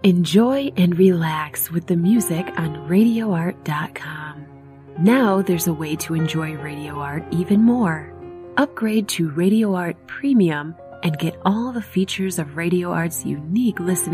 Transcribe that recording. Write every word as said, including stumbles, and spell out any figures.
Enjoy and relax with the music on radio art dot com. Now there's a way to enjoy Radio Art even more. Upgrade to Radio Art Premium and get all the features of Radio Art's unique listening